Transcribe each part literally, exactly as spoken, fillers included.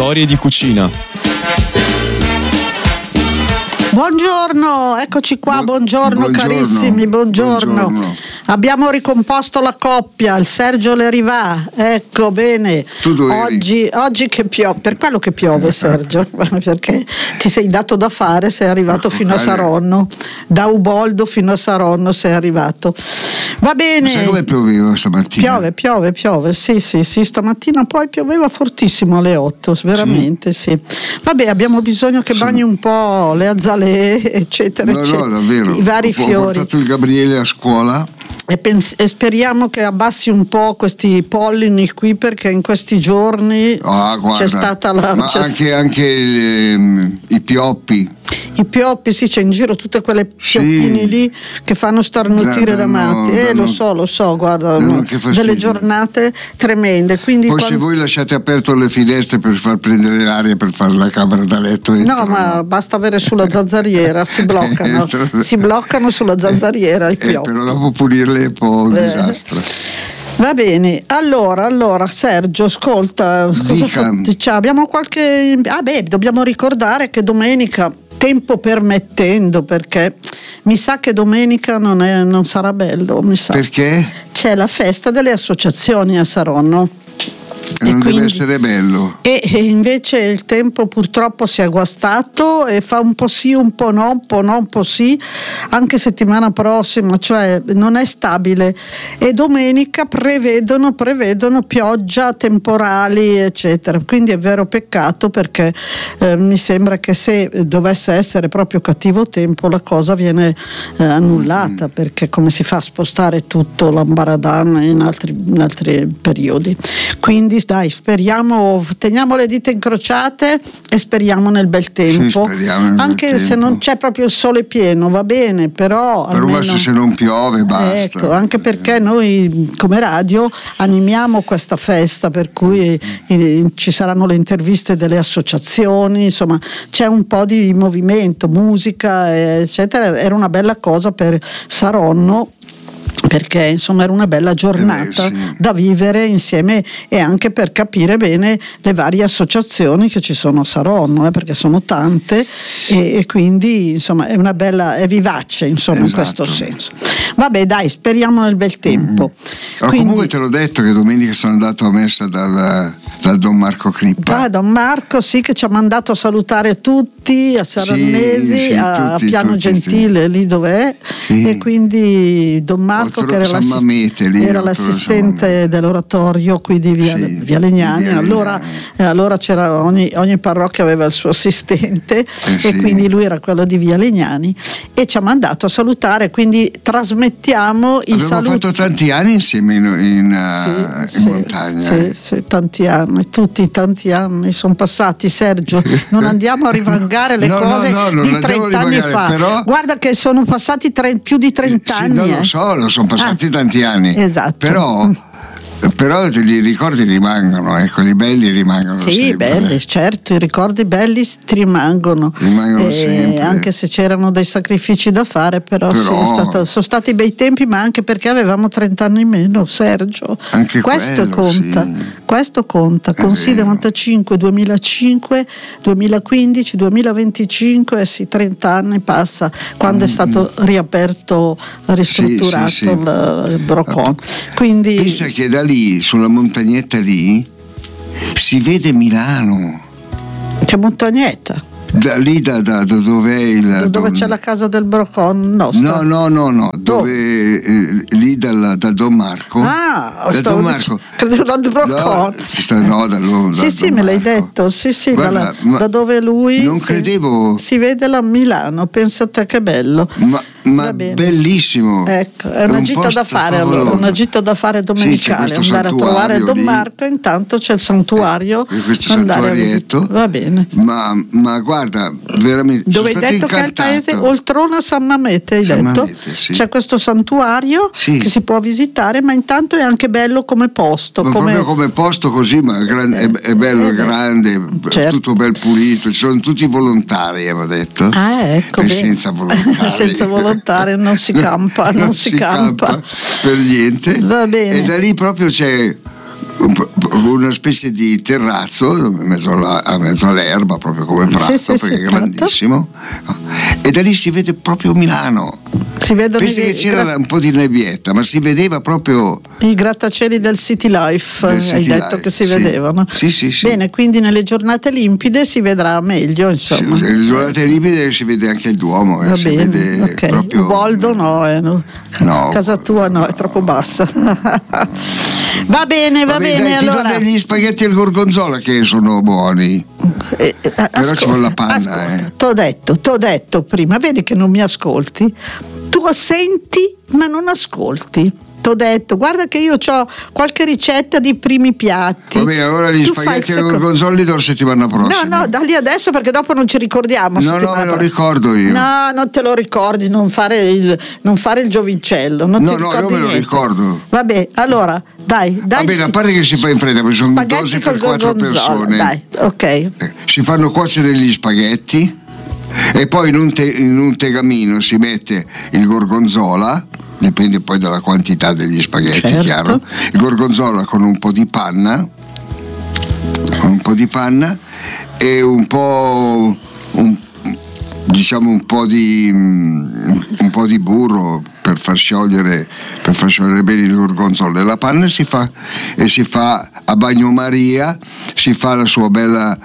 Storie di cucina. Buongiorno, eccoci qua, buongiorno, buongiorno carissimi, buongiorno. buongiorno. Abbiamo ricomposto la coppia, il Sergio le arriva, ecco bene. Tu dove oggi, oggi che piove, per quello che piove Sergio, perché ti sei dato da fare, sei arrivato ecco, fino fare. a Saronno, da Uboldo fino a Saronno sei arrivato. Va bene. Ma sai come pioveva stamattina? Piove, piove, piove, sì, sì, sì, stamattina poi pioveva fortissimo alle otto, veramente, sì. sì. Vabbè, abbiamo bisogno che bagni un po' le azalea, eccetera, no, eccetera. No, davvero. I vari Ho fiori. Ho portato il Gabriele a scuola. E, pens- e speriamo che abbassi un po' questi pollini qui, perché in questi giorni ah, guarda, c'è stata la ma c'è anche, st- anche ehm, i pioppi i pioppi, sì, c'è in giro tutte quelle pioppini sì. lì che fanno starnutire da matti, eh danno, lo so, lo so, guarda, no, delle giornate tremende. Quindi poi quando... se voi lasciate aperto le finestre per far prendere l'aria, per fare la camera da letto, entrano. No, ma basta avere sulla zanzariera, si bloccano, si bloccano sulla zanzariera i pioppi. Eh, però dopo pulirle è un po' un eh. disastro. Va bene, allora, allora Sergio, ascolta, cosa fa... cioè, abbiamo qualche... Ah beh, dobbiamo ricordare che domenica, tempo permettendo, perché mi sa che domenica non, è, non sarà bello, mi sa. Perché? C'è la festa delle associazioni a Saronno. E non quindi, deve essere bello. E, e invece il tempo purtroppo si è guastato e fa un po' sì, un po' no, un po' no, un po' sì, anche settimana prossima, cioè non è stabile. E domenica prevedono, prevedono pioggia, temporali, eccetera. Quindi è vero peccato, perché eh, mi sembra che se dovesse essere proprio cattivo tempo la cosa viene eh, annullata, mm-hmm. perché come si fa a spostare tutto l'ambaradan in altri, in altri periodi. Quindi dai, speriamo, teniamo le dita incrociate e speriamo nel bel tempo, sì, nel anche bel se tempo. Non c'è proprio il sole pieno, va bene, però però almeno, basta se non piove, basta. Ecco, anche perché noi come radio animiamo questa festa, per cui eh, ci saranno le interviste delle associazioni, insomma c'è un po' di movimento, musica, eccetera. Era una bella cosa per Saronno, perché insomma era una bella giornata eh beh, sì. da vivere insieme, e anche per capire bene le varie associazioni che ci sono a Saronno, eh, perché sono tante, e, e quindi insomma è una bella, è vivace insomma, esatto. in questo senso. Vabbè dai, speriamo nel bel tempo. Mm. Quindi, comunque te l'ho detto che domenica sono andato a messa dal, dal Don Marco Crippa. Ah, Don Marco sì, che ci ha mandato a salutare tutti a Sarannesi, sì, sì, a tutti, Piano tutti, Gentile, sì. lì dov'è, sì. e quindi Don Marco che era, l'assist- Mamete, lì, era l'assistente dell'oratorio qui di Via, sì, Via Legnani, Via allora, eh, allora c'era ogni, ogni parrocchia aveva il suo assistente, eh, e sì. quindi lui era quello di Via Legnani, e ci ha mandato a salutare, quindi trasmettiamo i Abbiamo saluti. fatto tanti anni insieme in, in, sì, in sì, montagna. Sì, eh. sì, tanti anni, tutti tanti anni sono passati, Sergio, non andiamo a rivangare le no, cose no, no, di trenta anni fa, però... guarda che sono passati tre, più di trenta sì, anni. No, eh. lo so, lo sono passati ah, tanti anni. Esatto. Però però i ricordi rimangono, ecco, i belli rimangono sì, sempre. belli, certo, i ricordi belli ti rimangono, rimangono eh, sempre. Anche se c'erano dei sacrifici da fare, però, però sì, è stato, sono stati bei tempi, ma anche perché avevamo trenta anni in meno, Sergio, anche questo quello, conta, sì. questo conta, con sì novantacinque, duemilacinque, duemilaquindici, duemilaventicinque, eh sì, trenta anni passa, quando mm. è stato riaperto, ristrutturato sì, sì, sì. il, il Brocon. Quindi pensa che da lì, sulla montagnetta lì, si vede Milano. Che montagnetta? Da lì da, da, da dove è il da dove Don... c'è la casa del Brocon? No, sta... no, no, no, no. Dove eh, lì dal, da Don Marco. Ah, da Don Marco. Credevo dal Brocon. No, no, da, da, sì, da sì, me l'hai detto. Sì, sì, guarda, dalla, da dove lui. Non sì, credevo. Si vede la Milano, pensa te che bello. Ma, ma bellissimo. Ecco, è una è un gita da fare, favoloso. allora, una gita da fare domenicale, sì, andare a trovare Don lì. Marco, intanto c'è il santuario, eh, questo andare a visitare. Va bene. Ma, ma guarda, veramente dove hai detto incantato. Che è il paese Oltrona San Mamete, hai San detto? Mamete, sì. C'è questo santuario sì. che si può visitare, ma intanto è anche bello come posto. Ma come... proprio come posto così, ma è, gran, è, è bello, eh, è grande, certo. Tutto ben pulito, ci sono tutti volontari, avevo detto. Ah, ecco. E senza volontari. senza volontari non si campa, non, non si, si campa. campa per niente. Va bene. E da lì proprio c'è una specie di terrazzo in mezzo alla, a mezzo all'erba, proprio come prato, sì, sì, perché sì, è grandissimo, e da lì si vede proprio Milano. Si vedono Pensi i, che c'era gra- un po' di nebbietta, ma si vedeva proprio i grattacieli del City Life, del hai City detto Life, che si sì. vedevano. Sì, sì, sì. Bene, quindi nelle giornate limpide si vedrà meglio, insomma. Sì, nelle giornate limpide si vede anche il Duomo, eh, Va si bene, vede ok. proprio Uboldo no, eh, no. No, Casa tua no, no. è troppo bassa. Va bene, va Vabbè, bene, dai, ti allora. do degli spaghetti al gorgonzola che sono buoni. Eh, eh, Però ci vuole la panna, ascolta, eh. T'ho detto, t'ho detto prima, vedi che non mi ascolti? Tu senti ma non ascolti. T'ho detto, guarda che io ho qualche ricetta di primi piatti. Va bene, allora gli Tu fai spaghetti il al secondo- gorgonzola li do la settimana prossima. No, no, da lì adesso perché dopo non ci ricordiamo. No, no, settimana me lo prossima. ricordo io. No, non te lo ricordi, non fare il, non fare il giovincello. Non No, ti no, ricordi io me lo niente. ricordo. Vabbè, allora, dai, dai. Va bene, a sti- parte che si fa in fretta, perché sono spaghetti dosi col per quattro gorgonzola, persone. Dai, ok. Eh, Si fanno cuocere gli spaghetti e poi in un, te- in un tegamino si mette il gorgonzola, dipende poi dalla quantità degli spaghetti, Certo. chiaro. Il gorgonzola con un po' di panna, con un po' di panna e un po' un, diciamo un po' di un po' di burro per far sciogliere per far sciogliere bene il gorgonzola e la panna, si fa e si fa a bagnomaria, si fa la sua bella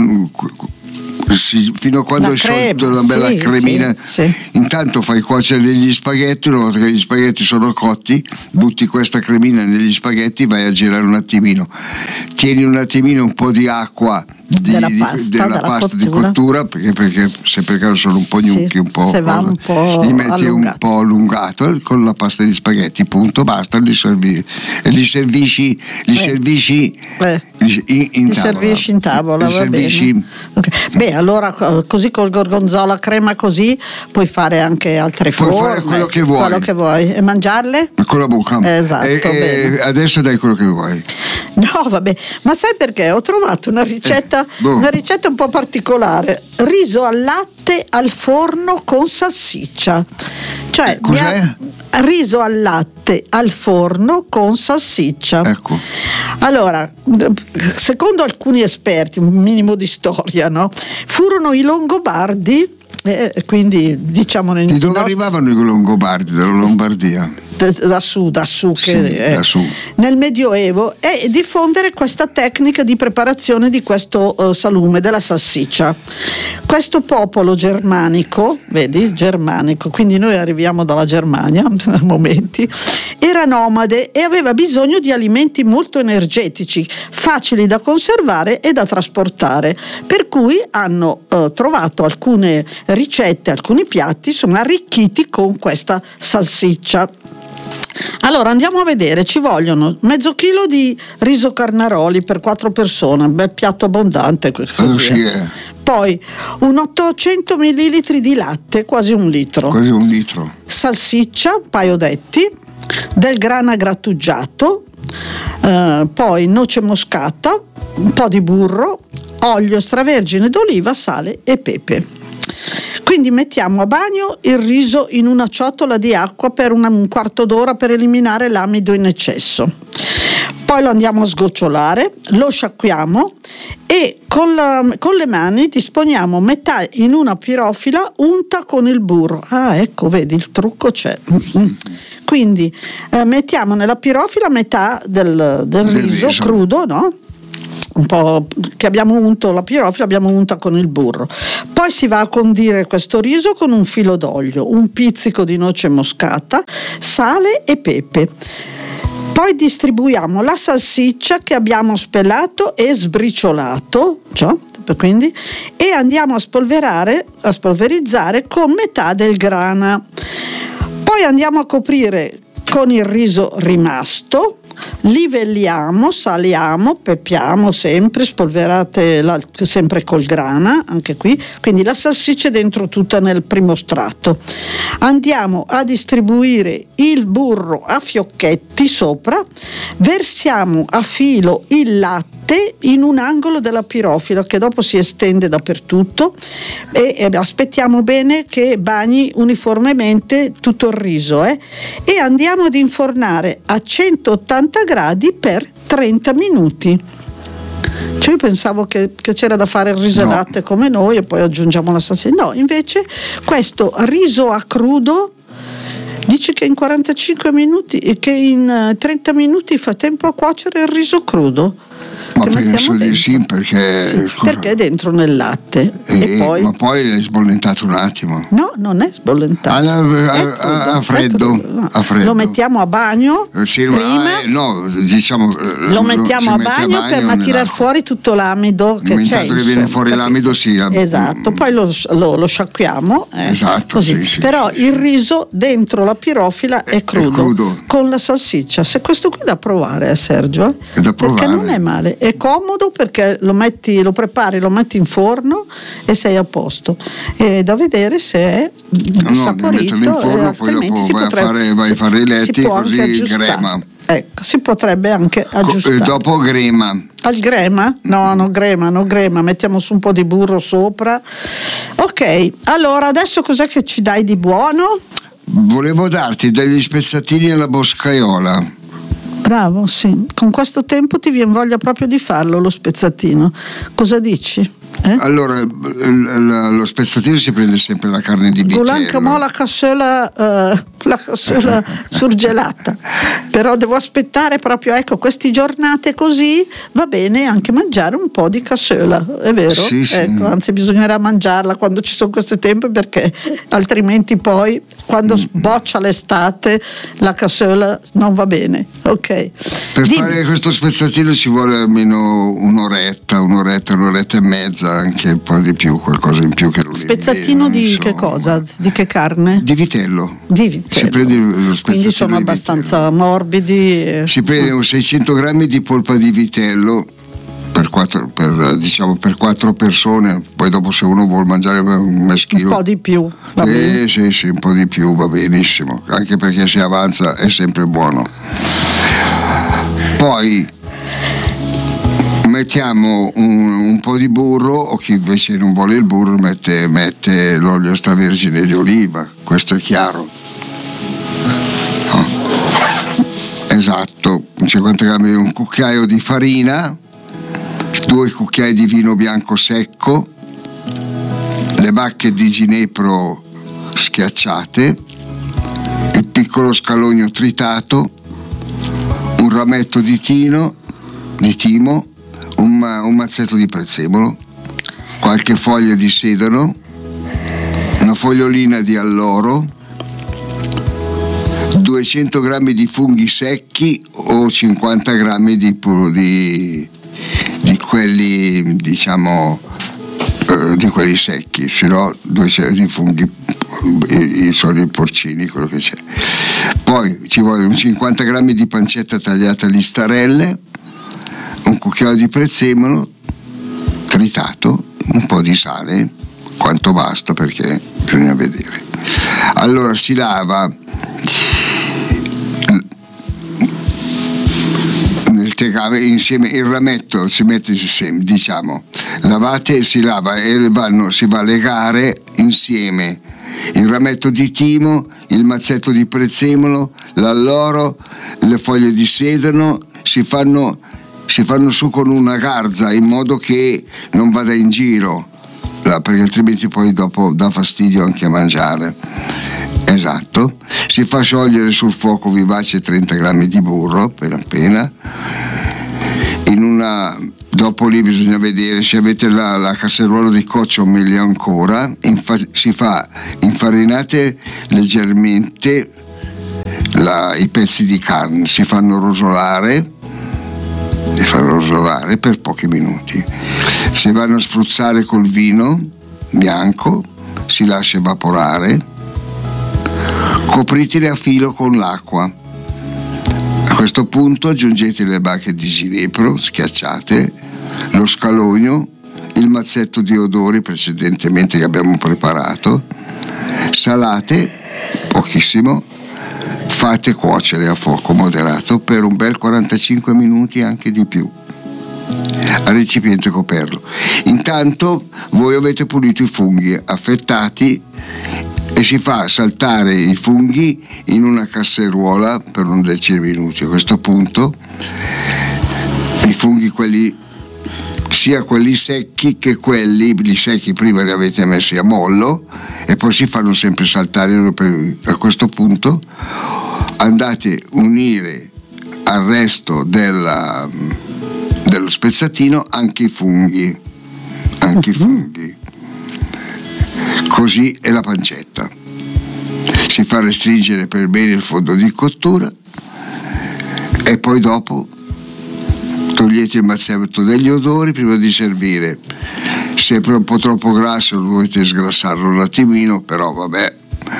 si, fino a quando La è sciolto crema, una bella sì, cremina. sì, sì. Intanto fai cuocere gli spaghetti, una volta che gli spaghetti sono cotti butti questa cremina negli spaghetti, vai a girare un attimino, tieni un attimino un po' di acqua di, Della di- pasta, della della pasta di cottura. cottura, perché, perché se per caso sono un po' Sì, gnocchi, un po', se va un po' gli metti un allungato. po' allungato con la pasta di spaghetti, punto, basta, li servi e li servisci li Eh. servisci Eh. in, in Li tavola. servisci in tavola, Li va servisci- bene. Ok. Beh, allora co- così col gorgonzola, crema così, puoi fare anche altre Puoi forme. fare quello che vuoi. Quello che vuoi. E mangiarle? con la bocca. Esatto, E- e bene. adesso dai quello che vuoi. No, vabbè, ma sai perché? Ho trovato una ricetta, Eh, boh. una ricetta un po' particolare: riso al latte al forno con salsiccia. Cioè, Eh, cos'è? mi ha- riso al latte al forno con salsiccia. Ecco. Allora, secondo alcuni esperti, un minimo di storia, no? Furono i Longobardi, eh, quindi diciamo nei Di dove nostri- arrivavano i Longobardi? Dalla Lombardia. da, da su, da su, Sì, che, da su. nel Medioevo, e diffondere questa tecnica di preparazione di questo uh, salume, della salsiccia. Questo popolo germanico, vedi, germanico, quindi noi arriviamo dalla Germania a momenti, era nomade e aveva bisogno di alimenti molto energetici, facili da conservare e da trasportare, per cui hanno uh, trovato alcune ricette, alcuni piatti, insomma, arricchiti con questa salsiccia. Allora andiamo a vedere, ci vogliono mezzo chilo di riso Carnaroli per quattro persone, un bel piatto abbondante così, Oh, sì, eh. eh. Poi un ottocento millilitri di latte, quasi un litro, Quasi un litro. salsiccia, un paio detti, del grana grattugiato, eh, poi noce moscata, un po' di burro, olio extravergine d'oliva, sale e pepe. Quindi mettiamo a bagno il riso in una ciotola di acqua per una, un quarto d'ora per eliminare l'amido in eccesso. Poi lo andiamo a sgocciolare, lo sciacquiamo e con, la, con le mani disponiamo metà in una pirofila unta con il burro. Ah, ecco, vedi, il trucco c'è. Quindi eh, mettiamo nella pirofila metà del, del, Del riso, riso. crudo, no? Un po' che abbiamo unto la pirofila, abbiamo unta con il burro. Poi si va a condire questo riso con un filo d'olio, un pizzico di noce moscata, sale e pepe. Poi distribuiamo la salsiccia che abbiamo spellato e sbriciolato, cioè, quindi, e andiamo a spolverare, a spolverizzare con metà del grana. Poi andiamo a coprire con il riso rimasto, livelliamo, saliamo, pepiamo sempre, spolverate la, sempre col grana, anche qui, quindi la salsiccia è dentro tutta nel primo strato. Andiamo a distribuire il burro a fiocchetti sopra, versiamo a filo il latte latte in un angolo della pirofila che dopo si estende dappertutto, e, e aspettiamo bene che bagni uniformemente tutto il riso eh? E andiamo ad infornare a centottanta gradi per trenta minuti. Cioè io pensavo che, che c'era da fare il riso e no. latte come noi e poi aggiungiamo la salsina. No, invece questo riso a crudo dice che in quarantacinque minuti e che in trenta minuti fa tempo a cuocere il riso crudo. Ma penso di sì, perché sì, perché è dentro nel latte e, e poi... ma poi l'hai sbollentato un attimo. No, non è sbollentato, a, a, a, a freddo, no. a freddo Lo mettiamo a bagno sì, prima, eh, no, diciamo, lo mettiamo a bagno, a bagno per tirar fuori tutto l'amido che c'è, che viene fuori capito? L'amido sì, esatto, poi lo, lo, lo sciacquiamo eh, esatto, così. Sì, sì, però sì, il riso dentro la pirofila è, è, crudo, è crudo con la salsiccia. Se questo qui è da provare eh, Sergio eh? È da provare. Perché non è male, è comodo perché lo metti, lo prepari, lo metti in forno e sei a posto. È da vedere se è no, saporito, in forno, poi dopo vai, potrebbe, a fare, vai a fare i letti così grema. Ecco, si potrebbe anche aggiustare. E dopo grema. Al grema? No, no grema, no grema, mettiamo su un po' di burro sopra. Ok, allora adesso cos'è che ci dai di buono? Volevo darti degli spezzatini alla boscaiola. Bravo, sì. Con questo tempo ti viene voglia proprio di farlo lo spezzatino. Cosa dici? Eh? Allora, lo spezzatino si prende sempre la carne di vitello. Volanca la cassola, uh, la cassola surgelata. Però devo aspettare proprio, ecco, queste giornate così va bene anche mangiare un po' di cassola, è vero? Sì, sì. Ecco, anzi bisognerà mangiarla quando ci sono queste tempi, perché altrimenti poi quando sboccia l'estate la cassola non va bene. Ok. Per Dimmi. Fare questo spezzatino ci vuole almeno un'oretta, un'oretta, un'oretta e mezza, anche un po' di più, qualcosa in più che lo spezzatino di insomma. Che cosa? Di che carne? Di vitello. Di vitello. Si prende lo quindi sono abbastanza morbidi. E... si prende seicento grammi di polpa di vitello per quattro, per, diciamo per quattro persone, poi dopo se uno vuole mangiare un meschino un po' di più va sì, bene. sì, sì, un po' di più va benissimo, anche perché se avanza è sempre buono. Poi mettiamo un, un po' di burro, o chi invece non vuole il burro mette, mette l'olio extravergine di oliva, questo è chiaro. No. Esatto, cinquanta grammi, un cucchiaio di farina, due cucchiai di vino bianco secco, le bacche di ginepro schiacciate, il piccolo scalogno tritato, un rametto di tino, di timo, un, un mazzetto di prezzemolo, qualche foglia di sedano, una fogliolina di alloro, duecento grammi di funghi secchi o cinquanta grammi di, di, di quelli diciamo eh, di quelli secchi, se no duecento di funghi i, i soliti porcini, quello che c'è. Poi ci vuole un cinquanta grammi di pancetta tagliata a listarelle, un cucchiaio di prezzemolo tritato, un po' di sale, quanto basta perché bisogna vedere. Allora si lava nel tegame insieme il rametto, si mette insieme, diciamo, lavate e si lava e vanno, si va a legare insieme il rametto di timo, il mazzetto di prezzemolo, l'alloro, le foglie di sedano, si fanno, si fanno su con una garza in modo che non vada in giro, perché altrimenti poi dopo dà fastidio anche a mangiare. Esatto, si fa sciogliere sul fuoco vivace trenta grammi di burro appena appena. In una, dopo lì bisogna vedere se avete la, la casseruola di coccio o meglio ancora, infa, si fa infarinate leggermente la, i pezzi di carne, si fanno rosolare, si fanno rosolare per pochi minuti, si vanno a spruzzare col vino bianco, si lascia evaporare, copritele a filo con l'acqua. A questo punto aggiungete le bacche di ginepro schiacciate, lo scalogno, il mazzetto di odori precedentemente che abbiamo preparato, salate pochissimo, fate cuocere a fuoco moderato per un bel quarantacinque minuti, anche di più. al recipiente coperlo. Intanto voi avete pulito i funghi affettati e si fa saltare i funghi in una casseruola per una decina di minuti. A questo punto i funghi, quelli sia quelli secchi che quelli li secchi prima li avete messi a mollo e poi si fanno sempre saltare. A questo punto andate a unire al resto della, dello spezzatino anche i funghi anche i funghi così è la pancetta. Si fa restringere per bene il fondo di cottura e poi dopo togliete il mazzetto degli odori prima di servire. Se è un po' troppo grasso dovete sgrassarlo un attimino, però vabbè.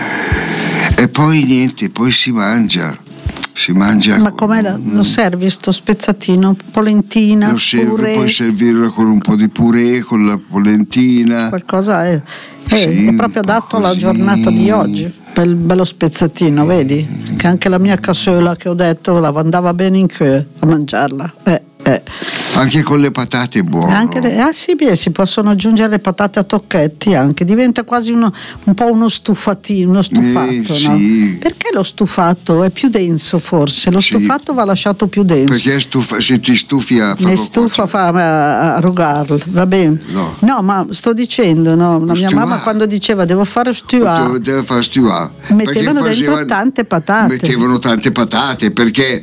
E poi niente, poi si mangia. Si mangia. Ma come lo servi sto spezzatino? Polentina? Lo serve, purè? Puoi servirlo con un po' di purè, con la polentina. Qualcosa è, è, Sì, è proprio adatto alla così. giornata di oggi. Bel, bello spezzatino, vedi? Che anche la mia cassola che ho detto la andava bene in queue a mangiarla. Eh, eh. Anche con le patate è buono. Anche le, ah sì, beh, si possono aggiungere le patate a tocchetti anche, diventa quasi uno, un po' uno stufatino, uno stufato, Eh, no? sì. Perché lo stufato è più denso forse, lo Sì. stufato va lasciato più denso. Perché stufa, se ti stufi a Ne stufa fa a, a rugarlo, va bene? No. ma sto dicendo, no, la mia Stuà. mamma quando diceva devo fare stuà, Deve fare stuà. mettevano Perché dentro facevano- tante patate. Mettevano tante patate perché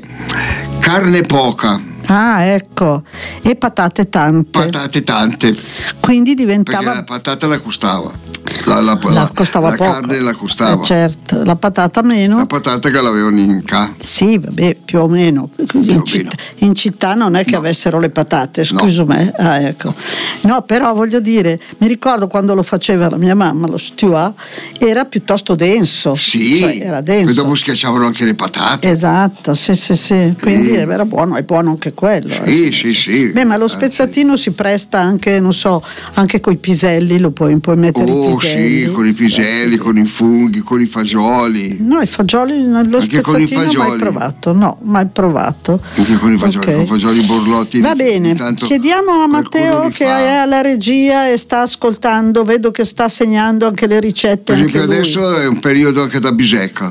carne poca, Ah, ecco, e patate tante. patate tante, Quindi perché diventava la patata la costava. La, la, la la- costava la poco. carne la costava. Eh, certo, la patata meno. La patata che l'avevano in ca. Sì, vabbè, più o meno. In, o città, meno. in città non è che No. avessero le patate, No. scusa me. Ah, ecco. No, però voglio dire, mi ricordo quando lo faceva la mia mamma, lo stuà, era piuttosto denso. Sì, Cioè, era poi denso. dopo schiacciavano anche le patate. Esatto, sì, sì, sì. Quindi Sì. era buono, è buono anche quello. Sì, eh. sì, sì. Beh, ma lo Eh, spezzatino si presta anche, non so, anche coi piselli, lo puoi, puoi mettere i Oh piselli. sì, con i piselli, con i funghi, con i fagioli. No, i fagioli, lo Anche con i spezzatino mai fagioli. provato, no, mai provato. Anche con i fagioli, Ok. con fagioli borlotti. Va bene, Intanto chiediamo a qualcuno Matteo li che fa. è alla regia e sta ascoltando, vedo che sta segnando anche le ricette. Per esempio anche lui. adesso è un periodo anche da bisecca.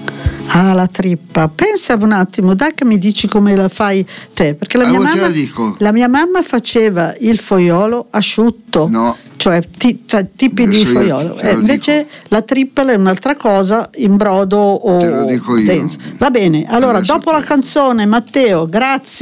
Ah, la trippa. Pensa un attimo, dai che mi dici come la fai te, perché la Ah, mia, ora te mamma, la dico. la mia mamma faceva il fogliolo asciutto, No. cioè ti- t- tipi di Adesso io fogliolo. te lo Eh, invece dico. la trippa è un'altra cosa, in brodo o Te lo dico io. denso. Va bene, allora Adesso dopo te- la canzone, Matteo, grazie.